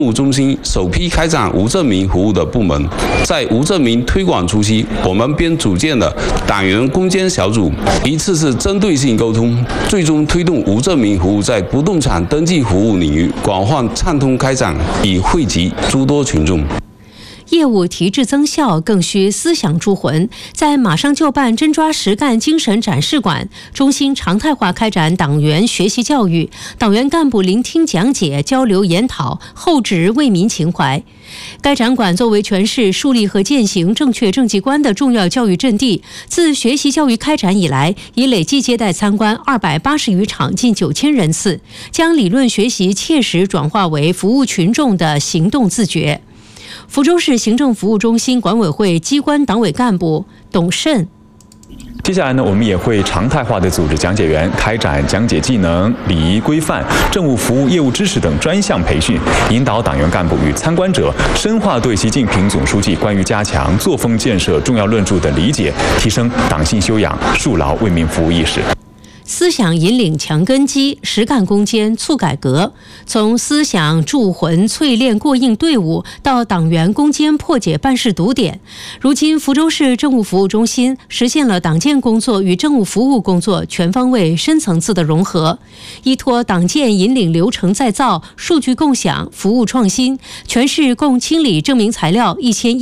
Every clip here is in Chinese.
服务中心首批开展无证明服务的部门，在无证明推广初期，我们便组建了党员攻坚小组，一次次针对性沟通，最终推动无证明服务在不动产登记服务领域广泛畅通开展，以惠及诸多群众。 业务提质增效，更需思想铸魂。在马上就办、真抓实干精神展示馆，中心常态化开展党员学习教育，党员干部聆听讲解、交流研讨，厚植为民情怀。该展馆作为全市树立和践行正确政绩观的重要教育阵地，自学习教育开展以来，已累计接待参观280余场，近9000人次，将理论学习切实转化为服务群众的行动自觉。福州市行政服务中心管委会机关党委干部董慎。 接下来呢，我们也会常态化的组织讲解员开展讲解技能、礼仪规范、政务服务业务知识等专项培训，引导党员干部与参观者深化对习近平总书记关于加强作风建设重要论著的理解，提升党性修养，树牢为民服务意识。 思想引领强根基，实干攻坚促改革。从思想铸魂淬炼过硬队伍，到党员攻坚破解办事堵点，如今福州市政务服务中心实现了党建工作与政务服务工作全方位、深层次的融合。依托党建引领流程再造、数据共享、服务创新，全市共清理证明材料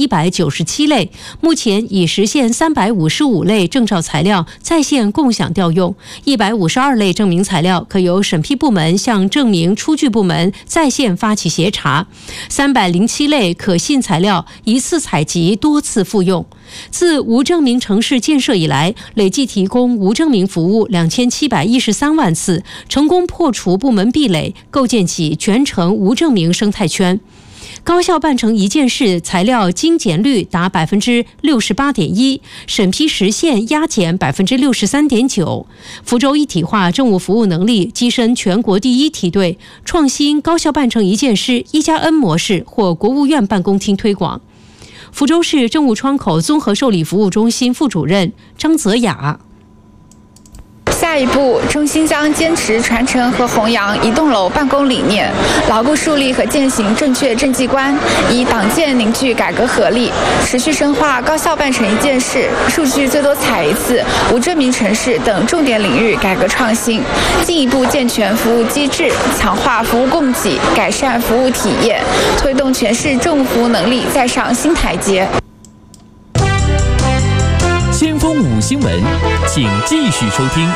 1197类，目前已实现355类证照材料在线共享调用。152类证明材料可由审批部门向证明出具部门在线发起协查，307类可信材料一次采集多次复用。自无证明城市建设以来，累计提供无证明服务2713万次，成功破除部门壁垒，构建起全程无证明生态圈。高效办成一件事材料精简率达68.1%，审批实现压减63.9%。福州一体化政务服务能力跻身全国第一梯队，创新高效办成一件事1+N 模式获国务院办公厅推广。福州市政务窗口综合受理服务中心副主任张泽雅。 下一步，中心将坚持传承和弘扬一栋楼办公理念，牢固树立和践行正确政绩观，以党建凝聚改革合力，持续深化高效办成一件事、数据最多采一次、无证明城市等重点领域改革创新，进一步健全服务机制，强化服务供给，改善服务体验，推动全市政务服务能力再上新台阶。 先锋5新闻，请继续收听。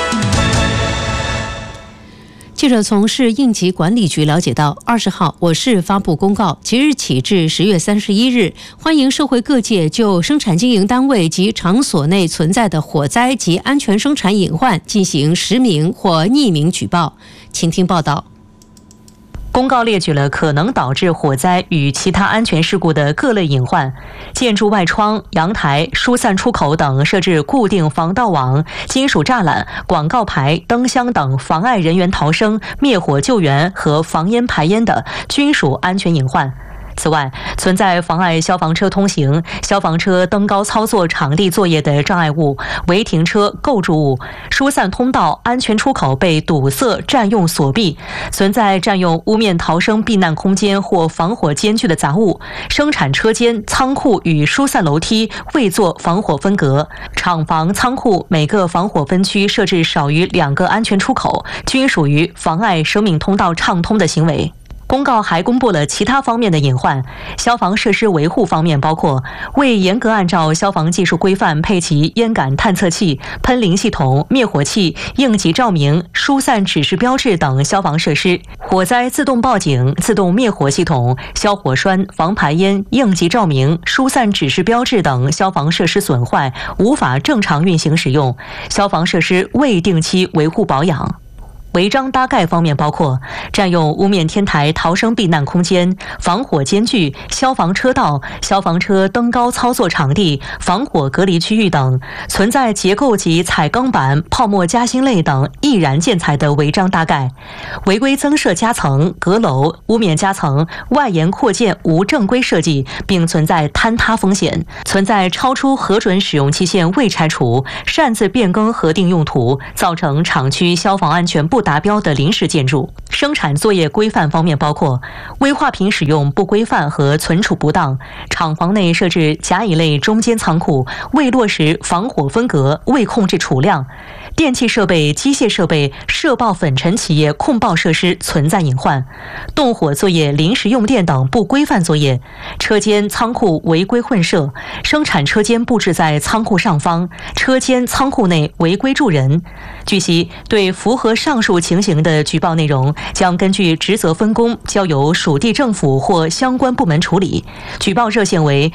记者从市应急管理局了解到，20号我市发布公告，即日起至10月31日，欢迎社会各界就生产经营单位及场所内存在的火灾及安全生产隐患进行实名或匿名举报。请听报道。 公告列举了可能导致火灾与其他安全事故的各类隐患，建筑外窗、阳台、疏散出口等设置固定防盗网、金属栅栏、广告牌、灯箱等妨碍人员逃生、灭火救援和防烟排烟的，均属安全隐患。此外，存在妨碍消防车通行、消防车登高操作场地作业的障碍物、违停车、构筑物、疏散通道、安全出口被堵塞、占用、锁闭，存在占用屋面逃生避难空间或防火间距的杂物，生产车间、仓库与疏散楼梯未做防火分隔，厂房、仓库每个防火分区设置少于2个安全出口，均属于妨碍生命通道畅通的行为。公告还公布了其他方面的隐患。消防设施维护方面包括未严格按照消防技术规范配齐烟感探测器、喷淋系统、灭火器、应急照明、疏散指示标志等消防设施；火灾自动报警、自动灭火系统、消火栓、防排烟、应急照明、疏散指示标志等消防设施损坏，无法正常运行使用，消防设施未定期维护保养。违章搭盖方面包括占用屋面天台逃生避难空间、防火间距、消防车道、消防车登高操作场地、防火隔离区域等，存在结构及彩钢板、泡沫夹心类等易燃建材的违章搭盖，违规增设夹层、阁楼、屋面夹层、外延扩建无正规设计，并存在坍塌风险，存在超出核准使用期限未拆除、擅自变更核定用途，造成厂区消防安全不达标的临时建筑。生产作业规范方面包括危化品使用不规范和存储不当，厂房内设置甲乙类中间仓库，未落实防火分隔，未控制储量。电气设备、机械设备、社报粉尘企业控爆设施存在隐患，动火作业、临时用电等不规范作业，车间、仓库违规混设，生产车间布置在仓库上方，车间、仓库内违规住人。据悉，对符合上述情形的举报内容，将根据职责分工交由属地政府或相关部门处理。举报热线为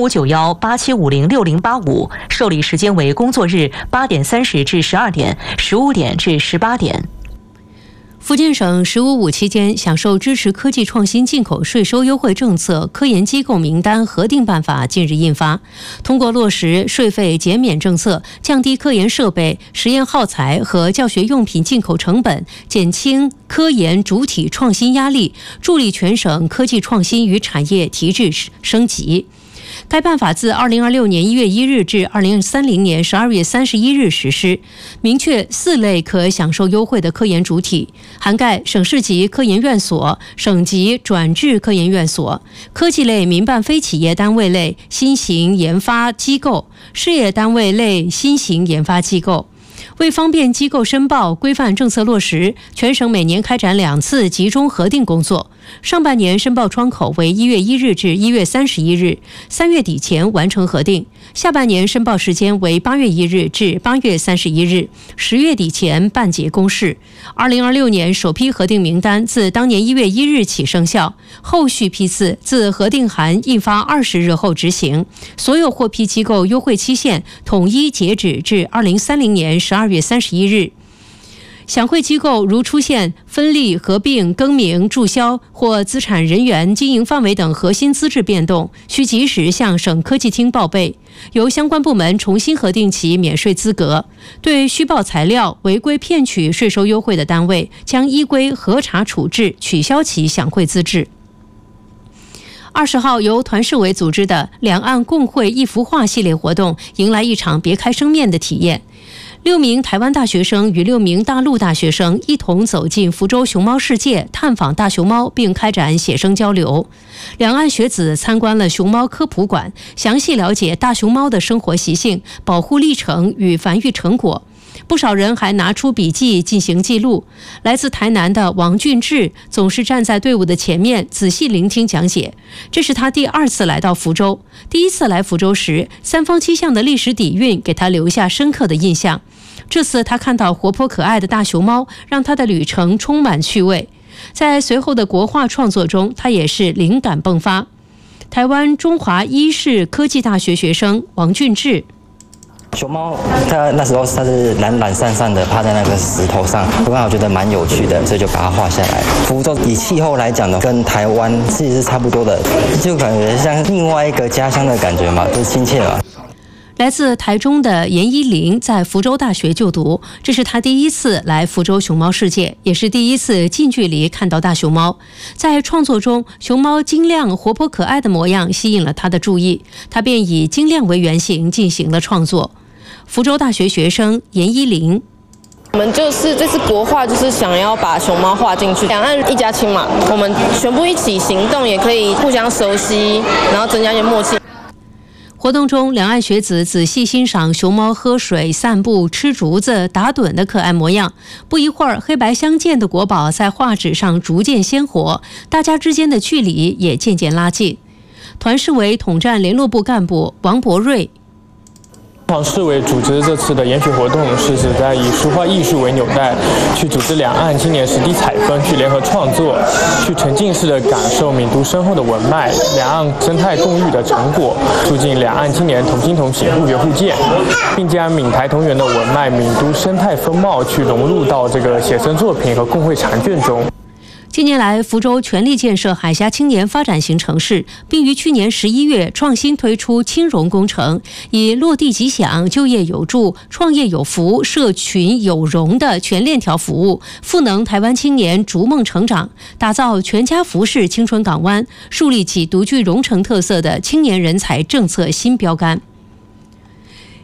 059187506085，受理时间为工作日8点30至12点、15点至18点。 福建省“15+5”期间享受支持科技创新进口税收优惠政策科研机构名单核定办法近日印发，通过落实税费减免政策，降低科研设备、实验耗材和教学用品进口成本，减轻科研主体创新压力，助力全省科技创新与产业提质升级。该办法自2026年1月1日至2030年12月31日实施，明确4类可享受优惠的科研主体，涵盖省市级科研院所、省级转制科研院所、科技类民办非企业单位类新型研发机构、事业单位类新型研发机构。为方便机构申报、规范政策落实，全省每年开展2次集中核定工作。上半年申报窗口为1月1日至1月31日，3月底前完成核定；下半年申报时间为8月1日至8月31日，10月底前办结公示。2026年首批核定名单自当年1月1日起生效，后续批次自核定函印发20日后执行。所有获批机构优惠期限统一截止至2030年12月31日。享惠机构如出现分立、合并、更名、注销或资产、人员、经营范围等核心资质变动，需及时向省科技厅报备，由相关部门重新核定其免税资格。对虚报材料、违规骗取税收优惠的单位，将依规核查处置，取消其享惠资质。20号由团市委组织的两岸共绘一幅画系列活动迎来一场别开生面的体验。6名台湾大学生与6名大陆大学生一同走进福州熊猫世界，探访大熊猫，并开展写生交流。两岸学子参观了熊猫科普馆，详细了解大熊猫的生活习性、保护历程与繁育成果。不少人还拿出笔记进行记录。来自台南的王俊志总是站在队伍的前面，仔细聆听讲解。这是他第2次来到福州，第1次来福州时，三坊七巷的历史底蕴给他留下深刻的印象。这次他看到活泼可爱的大熊猫，让他的旅程充满趣味。在随后的国画创作中，他也是灵感迸发。台湾中华医事科技大学学生王俊志， 熊猫它那时候它是懒懒散散的趴在那个石头上，我刚好觉得蛮有趣的，所以就把它画下来。福州以气候来讲呢，跟台湾其实是差不多的，就感觉像另外一个家乡的感觉嘛，就是亲切嘛。 来自台中的严依玲在福州大学就读，这是她第1次来福州熊猫世界，也是第1次近距离看到大熊猫。在创作中，熊猫晶亮、活泼可爱的模样吸引了她的注意，她便以晶亮为原型进行了创作。福州大学学生严依玲， 我们就是这次国画，就是想要把熊猫画进去。两岸一家亲嘛，我们全部一起行动，也可以互相熟悉，然后增加一些默契。 活动中，两岸学子仔细欣赏熊猫喝水、散步、吃竹子、打盹的可爱模样。不一会儿，黑白相间的国宝在画纸上逐渐鲜活，大家之间的距离也渐渐拉近。团市委统战联络部干部王博瑞， 团市委组织这次的研学活动，是旨在以书画艺术为纽带，去组织两岸青年实地采风，去联合创作，去沉浸式的感受闽都深厚的文脉、两岸生态共育的成果，促进两岸青年同心同行、互学互鉴，并将闽台同源的文脉、闽都生态风貌去融入到这个写生作品和共绘长卷中。 近年来，福州全力建设海峡青年发展型城市，并于去年11月创新推出青融工程，以落地即享、就业有助、创业有福、社群有融的全链条服务，赋能台湾青年逐梦成长，打造全家福式青春港湾，树立起独具蓉城特色的青年人才政策新标杆。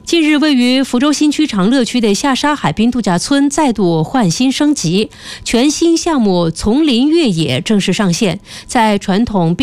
近日，位于福州新区长乐区的下沙海滨度假村再度换新升级，全新项目丛林越野正式上线，在传统